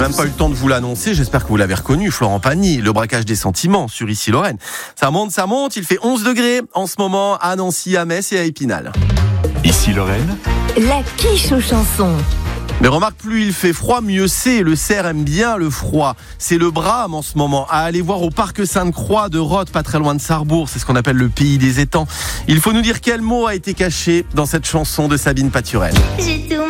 même pas eu le temps de vous l'annoncer, j'espère que vous l'avez reconnu, Florent Pagny, le braquage des sentiments sur Issy-Lorraine. Ça monte, il fait 11 degrés en ce moment à Nancy, à Metz et à Épinal. Issy-Lorraine, La quiche aux chansons. Mais remarque, plus il fait froid, mieux c'est. Le cerf aime bien le froid. C'est le brame en ce moment. À aller voir au parc Sainte-Croix de Roth, pas très loin de Sarrebourg. C'est ce qu'on appelle le pays des étangs. Il faut nous dire quel mot a été caché dans cette chanson de Sabine Paturel. J'ai tout